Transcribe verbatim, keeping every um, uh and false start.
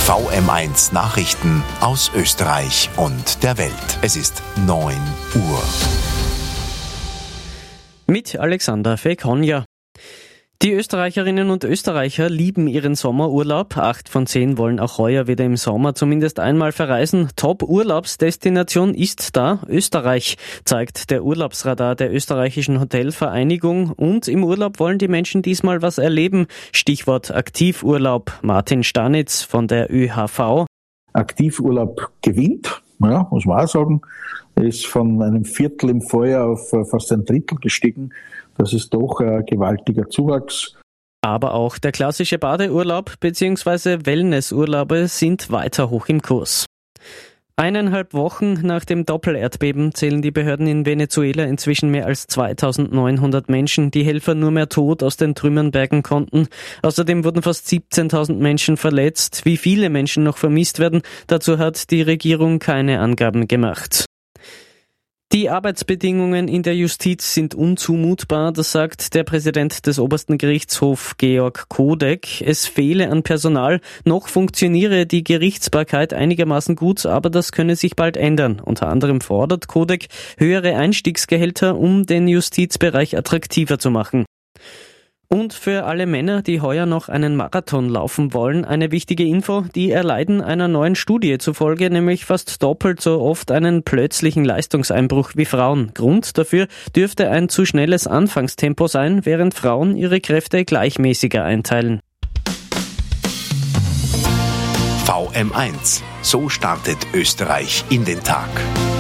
V M eins Nachrichten aus Österreich und der Welt. Es ist neun Uhr. Mit Alexander Fekonja. Die Österreicherinnen und Österreicher lieben ihren Sommerurlaub. Acht von zehn wollen auch heuer wieder im Sommer zumindest einmal verreisen. Top-Urlaubsdestination ist da Österreich, zeigt der Urlaubsradar der österreichischen Hotelvereinigung. Und im Urlaub wollen die Menschen diesmal was erleben. Stichwort Aktivurlaub. Martin Stanitz von der Ö H V. Aktivurlaub gewinnt, ja, muss man auch sagen. Er ist von einem Viertel im Vorjahr auf fast ein Drittel gestiegen. Das ist doch ein gewaltiger Zuwachs. Aber auch der klassische Badeurlaub bzw. Wellnessurlaube sind weiter hoch im Kurs. Eineinhalb Wochen nach dem Doppelerdbeben zählen die Behörden in Venezuela inzwischen mehr als zweitausendneunhundert Menschen, die Helfer nur mehr tot aus den Trümmern bergen konnten. Außerdem wurden fast siebzehntausend Menschen verletzt. Wie viele Menschen noch vermisst werden, dazu hat die Regierung keine Angaben gemacht. Die Arbeitsbedingungen in der Justiz sind unzumutbar, das sagt der Präsident des obersten Gerichtshofs Georg Kodek. Es fehle an Personal, noch funktioniere die Gerichtsbarkeit einigermaßen gut, aber das könne sich bald ändern. Unter anderem fordert Kodek höhere Einstiegsgehälter, um den Justizbereich attraktiver zu machen. Und für alle Männer, die heuer noch einen Marathon laufen wollen, eine wichtige Info, die erleiden einer neuen Studie zufolge nämlich fast doppelt so oft einen plötzlichen Leistungseinbruch wie Frauen. Grund dafür dürfte ein zu schnelles Anfangstempo sein, während Frauen ihre Kräfte gleichmäßiger einteilen. V M eins. So startet Österreich in den Tag.